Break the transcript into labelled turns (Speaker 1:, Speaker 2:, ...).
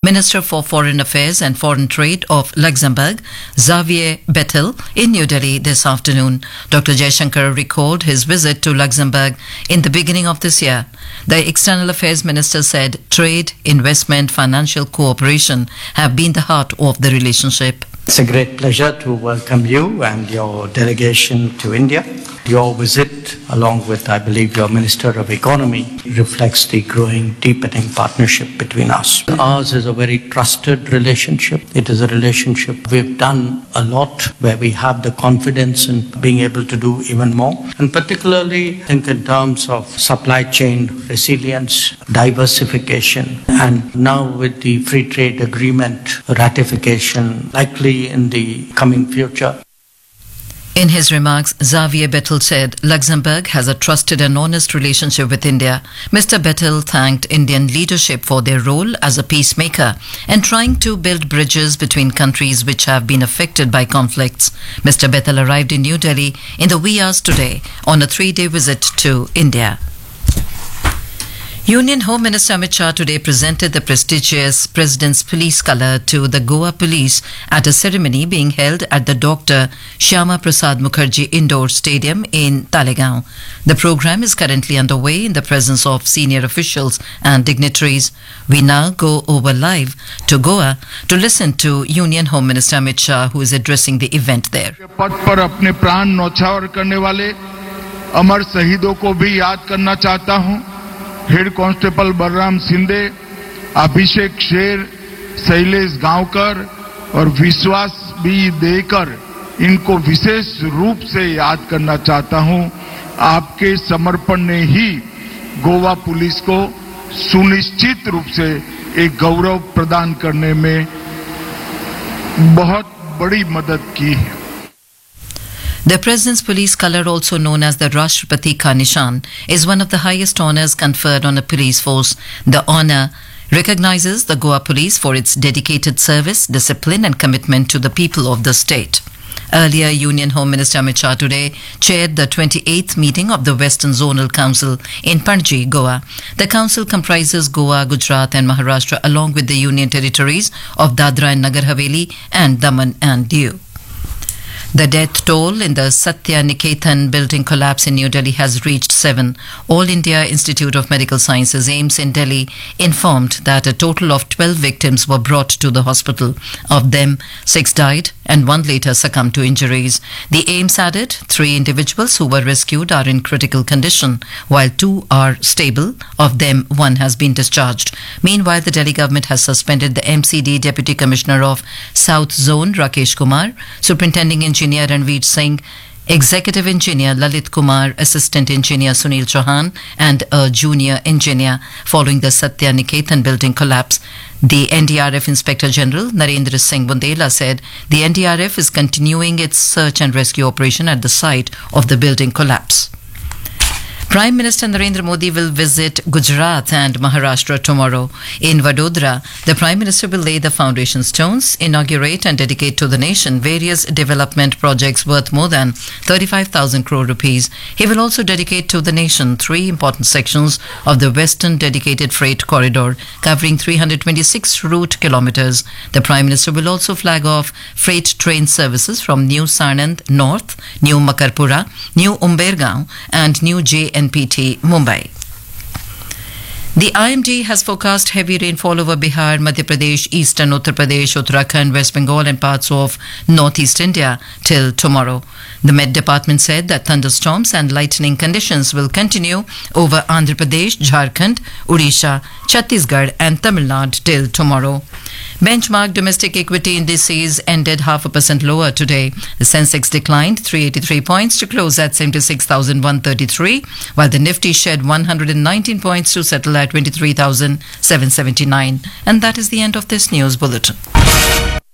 Speaker 1: Minister for Foreign Affairs and Foreign Trade of Luxembourg, Xavier Bettel, in New Delhi this afternoon. Dr. Jaishankar recalled his visit to Luxembourg in the beginning of this year. The External Affairs Minister said trade, investment, financial cooperation have been the heart of the relationship.
Speaker 2: It's a great pleasure to welcome you and your delegation to India. Your visit, along with, I believe, your Minister of Economy, reflects the growing, deepening partnership between us. Ours is a very trusted relationship. It is a relationship we've done a lot, where we have the confidence in being able to do even more. And particularly, I think in terms of supply chain resilience, diversification, and now with the free trade agreement ratification likely in the coming future.
Speaker 1: In his remarks, Xavier Bettel said Luxembourg has a trusted and honest relationship with India. Mr. Bettel thanked Indian leadership for their role as a peacemaker and trying to build bridges between countries which have been affected by conflicts. Mr. Bettel arrived in New Delhi in the wee hours today on a 3-day visit to India. Union Home Minister Amit Shah today presented the prestigious President's Police Colour to the Goa Police at a ceremony being held at the Dr. Shyama Prasad Mukherjee Indoor Stadium in Talegaon. The program is currently underway in the presence of senior officials and dignitaries. We now go over live to Goa to listen to Union Home Minister Amit Shah, who is addressing the event there.
Speaker 3: पद पर अपने प्राण न्यौछावर करने वाले अमर शहीदों को भी याद करना चाहता हूं। हेड कांस्टेबल बलराम सिंधे, अभिषेक शेर, शैलेश गांवकर और विश्वास भी देकर इनको विशेष रूप से याद करना चाहता हूं। आपके समर्पण ने ही गोवा पुलिस को सुनिश्चित रूप से एक गौरव प्रदान करने में बहुत बड़ी मदद की है।
Speaker 1: The President's Police Colour, also known as the Rashtrapati Ka Nishan, is one of the highest honours conferred on a police force. The honour recognises the Goa Police for its dedicated service, discipline and commitment to the people of the state. Earlier, Union Home Minister Amit Shah today chaired the 28th meeting of the Western Zonal Council in Panji, Goa. The council comprises Goa, Gujarat and Maharashtra along with the Union territories of Dadra and Nagar Haveli and Daman and Diu. The death toll in the Satya Niketan building collapse in New Delhi has reached 7. All India Institute of Medical Sciences, AIIMS in Delhi, informed that a total of 12 victims were brought to the hospital. Of them, 6 died and 1 later succumbed to injuries. The AIIMS added 3 individuals who were rescued are in critical condition, while 2 are stable. Of them, 1 has been discharged. Meanwhile, the Delhi government has suspended the MCD Deputy Commissioner of South Zone, Rakesh Kumar, Superintending Engineer Ranveer Singh, Executive Engineer Lalit Kumar, Assistant Engineer Sunil Chauhan and a Junior Engineer following the Satya Niketan building collapse. The NDRF Inspector General Narendra Singh Bundela said the NDRF is continuing its search and rescue operation at the site of the building collapse. Prime Minister Narendra Modi will visit Gujarat and Maharashtra tomorrow. In Vadodara, the Prime Minister will lay the foundation stones, inaugurate and dedicate to the nation various development projects worth more than 35,000 crore rupees. He will also dedicate to the nation 3 important sections of the Western Dedicated Freight Corridor, covering 326 route kilometers. The Prime Minister will also flag off freight train services from New Sanand North, New Makarpura, New Umbergaon and New JNPT Mumbai. The IMD has forecast heavy rainfall over Bihar, Madhya Pradesh, Eastern Uttar Pradesh, Uttarakhand, West Bengal and parts of northeast India till tomorrow. The Met Department said that thunderstorms and lightning conditions will continue over Andhra Pradesh, Jharkhand, Odisha, Chhattisgarh and Tamil Nadu till tomorrow. Benchmark domestic equity indices ended 0.5% lower today. The Sensex declined 383 points to close at 76,133, while the Nifty shed 119 points to settle at 23,779. And that is the end of this news bulletin.